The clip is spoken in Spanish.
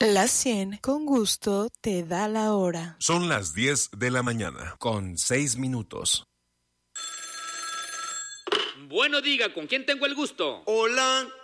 La 100 con gusto te da la hora. Son las 10 de la mañana, con 6 minutos. Bueno, diga, ¿con quién tengo el gusto? Hola,